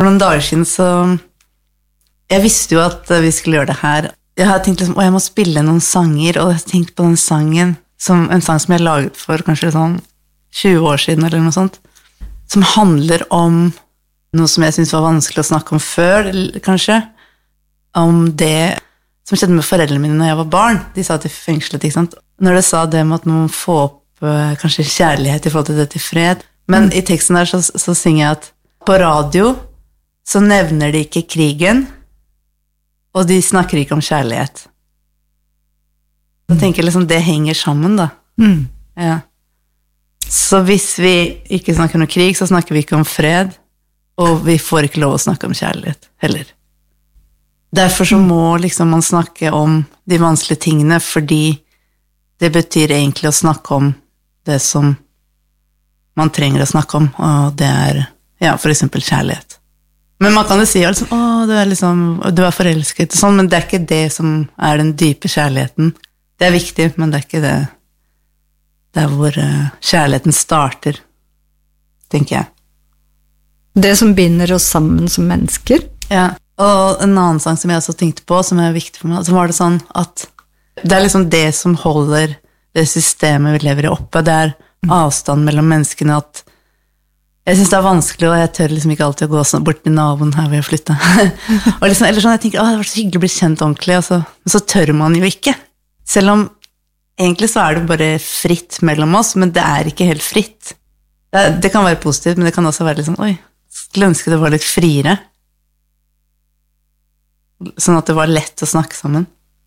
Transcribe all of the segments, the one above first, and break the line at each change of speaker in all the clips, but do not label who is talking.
For noen dager siden så jeg visste jo at vi skulle gjøre det her. Jeg hadde tenkt liksom, jeg må spille noen sanger, og jeg tenkte på den sangen, en sang som jeg laget for kanskje sånn 20 år siden, eller noe sånt, som handler om noe som jeg synes var vanskelig å snakke om før, kanskje, om det som skjedde med foreldrene mine når jeg var barn. De sa til fengslet, ikke sant? Når det sa det med at man må få opp kanskje kjærlighet i forhold til det til fred, men i teksten der så synger jeg at på radio så nevner de ikke krigen, og de snakker ikke om kjærlighet. Så tenker jeg liksom, det henger sammen da. Ja. Så hvis vi ikke snakker om krig, så snakker vi ikke om fred, og vi får ikke lov å snakke om kjærlighet heller. Derfor så må liksom man snakke om de vanskelige tingene, fordi det betyr egentlig å snakke om det som man trenger å snakke om, og det ja, for eksempel kjærlighet. Men man kan jo si liksom, du er forelsket, sånn, men det er ikke det som er den dype kjærligheten. Det er viktig, men det er ikke det. Det er hvor kjærligheten starter, tenker jeg.
Det som binder oss sammen som mennesker.
Ja, og en annen sang som jeg også tenkte på, som er viktig for meg, så var det sånn at det er liksom det som holder det systemet vi lever i oppe, det er avstand mellom menneskene, at jeg synes det er vanskelig, og jeg tør liksom ikke alltid å gå sånn bort til naboen her hvor jeg flyttet. Og liksom, eller sånn, jeg tenker, det var så hyggelig å bli kjent ordentlig, men så tør man jo ikke. Selv om egentlig så er det bare fritt mellom oss, men det er ikke helt fritt. Det kan være positivt, men det kan også være litt sånn, skulle ønske det var litt friere. Sånn at det var lett å snakke sammen.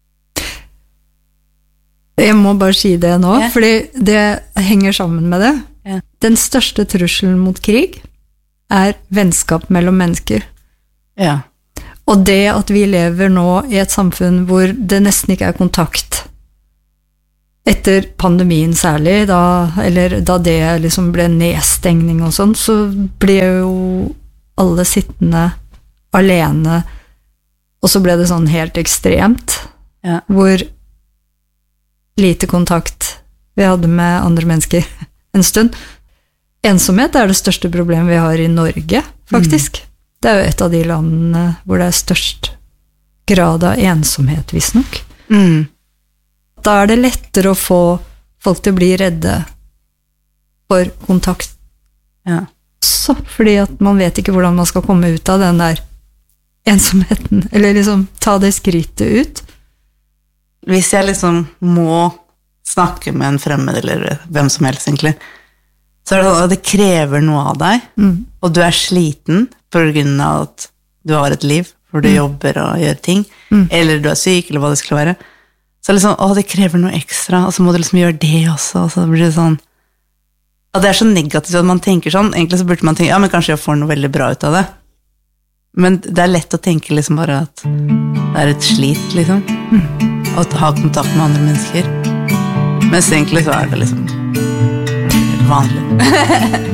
Jeg må bare si det nå, fordi det henger sammen med det. Ja. Den største trusselen mot krig er vennskap mellom mennesker. Ja. Og det at vi lever nå i et samfunn hvor det nesten ikke er kontakt, etter pandemien særlig, da det liksom ble nedstengning og sånn, så ble jo alle sittende alene, og så ble det sånn helt ekstremt, hvor lite kontakt vi hadde med andre mennesker en stund. Ensomhet er det største problemet vi har i Norge, faktisk. Det er jo et av de landene hvor det er størst grad av ensomhet, visstnok. Da er det lettere å få folk til å bli redde for kontakt. Ja. Så, fordi at man vet ikke hvordan man skal komme ut av den der ensomheten, eller liksom ta det skrittet ut. Hvis jeg liksom må snakke med en fremmed, eller hvem som helst egentlig, så er det sånn at det krever noe av deg, og du er sliten på grunn av at du har et liv, hvor du jobber og gjør ting, eller du er syk, eller hva det skulle være. Så liksom, det krever noe ekstra, og så må du liksom gjøre det også, og så blir det sånn, at det er så negativt at man tenker sånn, egentlig så burde man tenke, men kanskje jeg får noe veldig bra ut av det. Men det er lett å tenke liksom bare at det er et slit, liksom, å ha kontakt med andre mennesker. Mens egentlig så er det liksom vanlig.